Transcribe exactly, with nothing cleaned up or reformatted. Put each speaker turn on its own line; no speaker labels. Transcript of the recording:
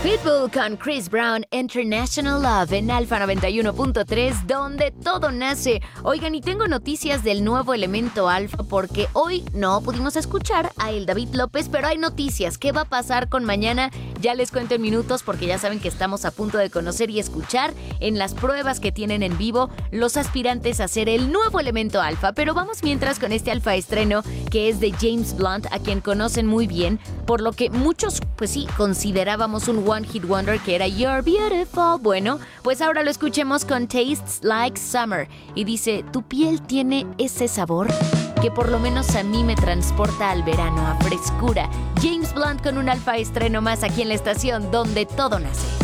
Pitbull con Chris Brown, International Love en Alfa noventa y uno punto tres, donde todo nace. Oigan, y tengo noticias del nuevo elemento Alfa porque hoy no pudimos escuchar a el David López, pero hay noticias. ¿Qué va a pasar con mañana? Ya les cuento en minutos porque ya saben que estamos a punto de conocer y escuchar en las pruebas que tienen en vivo los aspirantes a ser el nuevo elemento Alfa. Pero vamos mientras con este Alfa estreno que es de James Blunt, a quien conocen muy bien, por lo que muchos, pues sí, considerábamos un One Hit Wonder que era You're Beautiful. Bueno, pues ahora lo escuchemos con Tastes Like Summer y dice, tu piel tiene ese sabor que por lo menos a mí me transporta al verano, a frescura. James Blunt con un Alfa estreno más aquí en la estación donde todo nace.